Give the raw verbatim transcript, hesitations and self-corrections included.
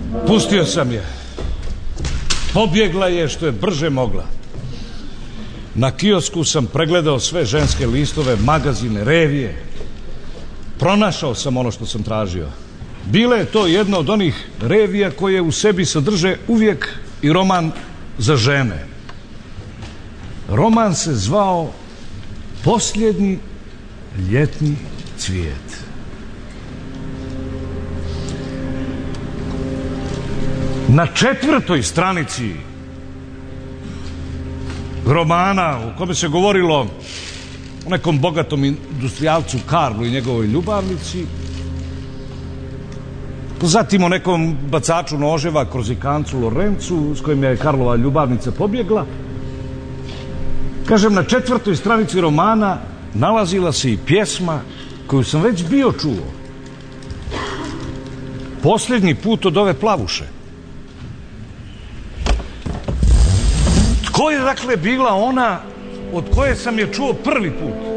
Pustio sam je. Pobjegla je što je brže mogla. Na kiosku sam pregledao sve ženske listove, magazine, revije. Pronašao sam ono što sam tražio. Bila je to jedna od onih revija koje u sebi sadrže uvijek i roman za žene. Roman se zvao Posljednji ljetni cvijet. Na četvrtoj stranici romana u kome se govorilo o nekom bogatom industrijalcu Karlu i njegovoj ljubavnici, zatim o nekom bacaču noževa, krozikancu Lorencu s kojim je Karlova ljubavnica pobjegla. Kažem, na četvrtoj stranici romana nalazila se i pjesma koju sam već bio čuo. Posljednji put od ove plavuše. Tko je dakle bila ona od koje sam je čuo prvi put?